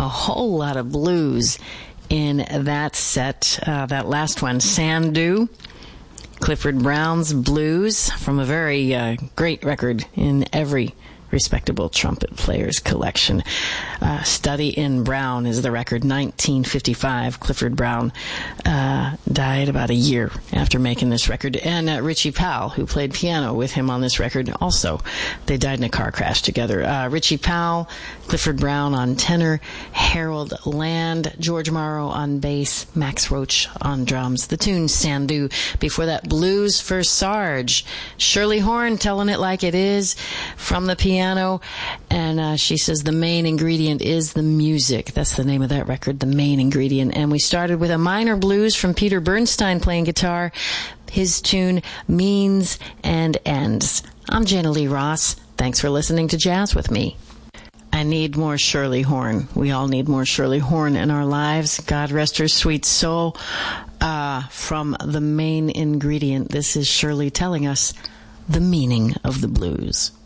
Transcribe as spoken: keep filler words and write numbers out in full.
whole lot of blues in that set. Uh, that last one, Sandu, Clifford Brown's Blues, from a very uh, great record in every respectable trumpet player's collection. Uh, Study in Brown is the record, nineteen fifty-five. Clifford Brown uh, died about a year after making this record. And uh, Richie Powell, who played piano with him on this record, also, they died in a car crash together. Uh, Richie Powell, Clifford Brown on tenor, Harold Land, George Morrow on bass, Max Roach on drums. The tune Sandu. Before that, Blues for Sarge. Shirley Horn telling it like it is from the piano. Piano, and uh, she says the main ingredient is the music. That's the name of that record, the main ingredient. And we started with a minor blues from Peter Bernstein playing guitar. His tune, Means and Ends. I'm Jana Lee Ross. Thanks for listening to Jazz with me. I need more Shirley Horn. We all need more Shirley Horn in our lives. God rest her sweet soul. Uh, from the main ingredient, this is Shirley telling us the meaning of the blues.